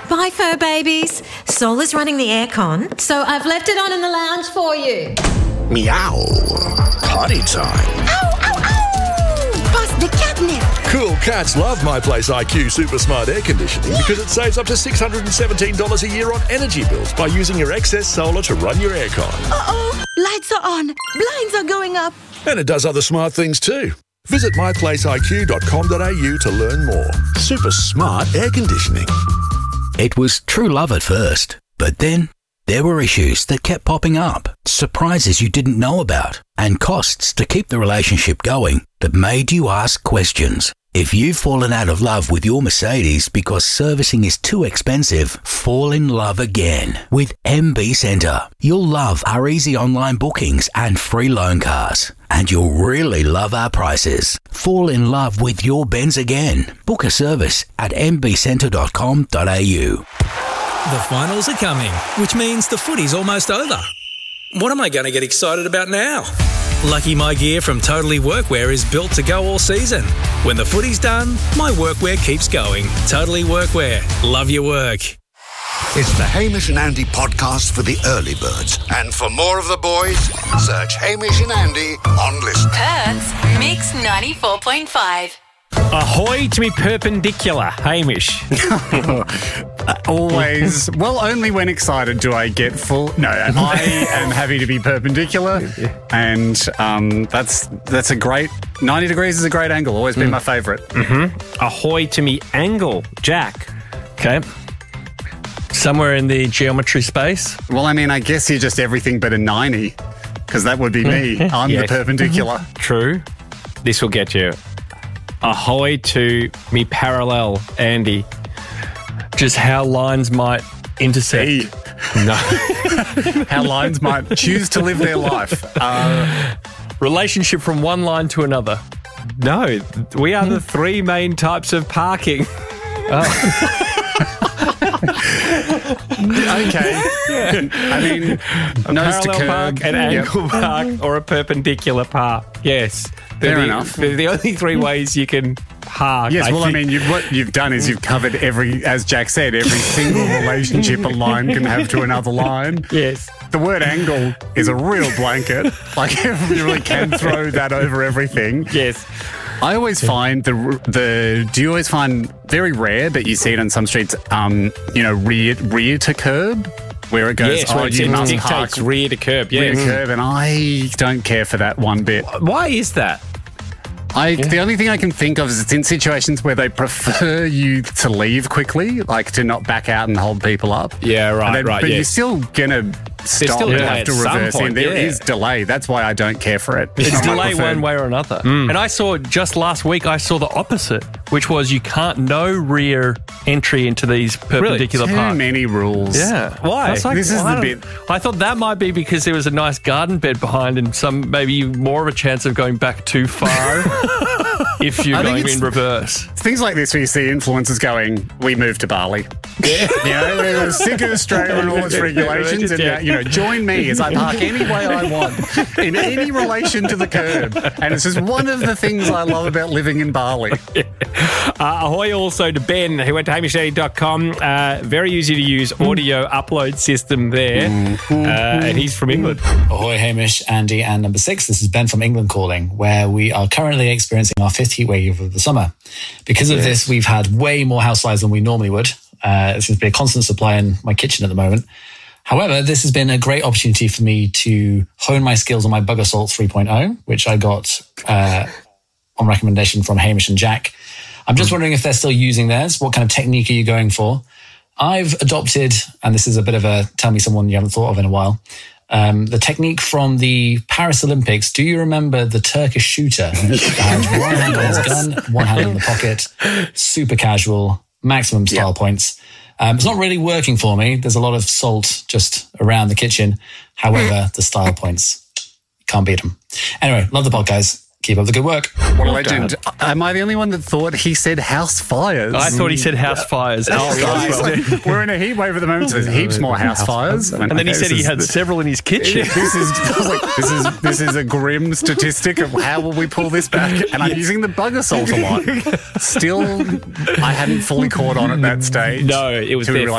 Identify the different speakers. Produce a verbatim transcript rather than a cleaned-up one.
Speaker 1: Bye, fur babies. Sol is running the aircon, so I've left it on in the lounge for you.
Speaker 2: Meow. Potty time.
Speaker 3: Ow, ow, ow! Bust the catnip.
Speaker 4: Cool cats love My Place I Q Super Smart Air Conditioning because it saves up to six hundred seventeen dollars a year on energy bills by using your excess solar to run your aircon.
Speaker 3: Uh-oh, lights are on, blinds are going up.
Speaker 4: And it does other smart things too. Visit my place I Q dot com dot a u to learn more. Super smart air conditioning.
Speaker 5: It was true love at first, but then there were issues that kept popping up, surprises you didn't know about, and costs to keep the relationship going that made you ask questions. If you've fallen out of love with your Mercedes because servicing is too expensive, fall in love again with M B Centre. You'll love our easy online bookings and free loan cars. And you'll really love our prices. Fall in love with your Benz again. Book a service at m b centre dot com dot a u.
Speaker 6: The finals are coming, which means the footy's almost over. What am I going to get excited about now? Lucky My Gear from Totally Workwear is built to go all season. When the footy's done, my workwear keeps going. Totally Workwear. Love your work.
Speaker 2: It's the Hamish and Andy podcast for the early birds. And for more of the boys, search Hamish and Andy on Listen.
Speaker 7: Perth's Mix ninety-four point five.
Speaker 8: Ahoy to me perpendicular, Hamish.
Speaker 9: Always. Well, only when excited do I get full. No, I am happy to be perpendicular, and um, that's that's a great ninety degrees is a great angle. Always been mm. my favourite.
Speaker 8: Mm-hmm. Ahoy to me angle, Jack. Okay. Somewhere in the geometry space.
Speaker 9: Well, I mean, I guess you're just everything but a ninety, because that would be me. I'm yes. the perpendicular.
Speaker 8: True. This will get you. Ahoy to me parallel, Andy. Just how lines might intersect.
Speaker 9: Hey.
Speaker 8: No.
Speaker 9: How lines might choose to live their life. Uh,
Speaker 8: Relationship from one line to another. No, we are the three main types of parking. Oh.
Speaker 9: Okay. Yeah. I mean,
Speaker 8: a
Speaker 9: nose to curb,
Speaker 8: park, an
Speaker 9: yep.
Speaker 8: angle park, or a perpendicular park. Yes.
Speaker 9: Fair
Speaker 8: the,
Speaker 9: enough.
Speaker 8: They're the only three ways you can park.
Speaker 9: Yes,
Speaker 8: I
Speaker 9: well,
Speaker 8: think.
Speaker 9: I mean, you've, what you've done is you've covered every, as Jack said, every single relationship a line can have to another line.
Speaker 8: Yes.
Speaker 9: The word angle is a real blanket. Like, you really can throw that over everything.
Speaker 8: Yes.
Speaker 9: I always find the the. Do you always find very rare, but you see it on some streets? Um, you know, rear rear to curb, where it goes.
Speaker 8: Yes,
Speaker 9: oh,
Speaker 8: right.
Speaker 9: you
Speaker 8: It
Speaker 9: must
Speaker 8: dictates
Speaker 9: park
Speaker 8: rear to curb.
Speaker 9: rear
Speaker 8: Yes.
Speaker 9: to curb, and I don't care for that one bit.
Speaker 8: Why is that?
Speaker 9: I yeah. The only thing I can think of is it's in situations where they prefer you to leave quickly, like to not back out and hold people up.
Speaker 8: Yeah, right,
Speaker 9: then,
Speaker 8: right.
Speaker 9: But
Speaker 8: yes.
Speaker 9: you're still gonna stop
Speaker 8: still
Speaker 9: and
Speaker 8: delay
Speaker 9: have to
Speaker 8: at some
Speaker 9: reverse
Speaker 8: point,
Speaker 9: in. There
Speaker 8: yeah.
Speaker 9: is delay. That's why I don't care for it.
Speaker 8: It's
Speaker 9: not my
Speaker 8: delay
Speaker 9: preferred.
Speaker 8: one way or another. Mm. And I saw just last week, I saw the opposite, which was you can't no rear entry into these perpendicular
Speaker 9: really?
Speaker 8: parks.
Speaker 9: Too many rules.
Speaker 8: Yeah. Why?
Speaker 9: Like, this is
Speaker 8: well,
Speaker 9: the
Speaker 8: I
Speaker 9: bit.
Speaker 8: I thought that might be because there was a nice garden bed behind and some maybe more of a chance of going back too far if you're
Speaker 9: I think
Speaker 8: going
Speaker 9: it's-
Speaker 8: in reverse.
Speaker 9: It's things like this where you see influencers going, we moved to Bali.
Speaker 8: Yeah.
Speaker 9: You know, they're sick of Australia and all its regulations. And, uh, you know, join me as I park any way I want in any relation to the curb. And it's just one of the things I love about living in Bali.
Speaker 8: Uh, ahoy also to Ben, who went to hamish andy dot com. Uh, very easy to use audio upload system there. Uh, and he's from England.
Speaker 10: Ahoy, Hamish, Andy, and number six. This is Ben from England calling, where we are currently experiencing our fifth heat wave of the summer. Because of yes. this, we've had way more house flies than we normally would. Uh, this has been a constant supply in my kitchen at the moment. However, this has been a great opportunity for me to hone my skills on my Bug Assault three point oh, which I got uh, on recommendation from Hamish and Jack. I'm just wondering if they're still using theirs. What kind of technique are you going for? I've adopted, and this is a bit of a tell me someone you haven't thought of in a while, um, the technique from the Paris Olympics. Do you remember the Turkish shooter? Had one hand on his gun, one hand in the pocket, super casual, maximum style yeah. points. Um, it's not really working for me. There's a lot of salt just around the kitchen. However, the style points, can't beat them. Anyway, love the pod, guys. Keep up the good work.
Speaker 9: What a legend. Am I the only one that thought he said house fires?
Speaker 8: I thought he said house fires.
Speaker 9: Oh, right. Like, we're in a heat wave at the moment, so there's heaps more house fires.
Speaker 8: And, and then
Speaker 9: okay,
Speaker 8: he said he had the, several in his kitchen.
Speaker 9: This is, like, this is this is a grim statistic of how will we pull this back? And I'm using the Bug Assault a lot. Still, I hadn't fully caught on at that stage.
Speaker 8: No, it was there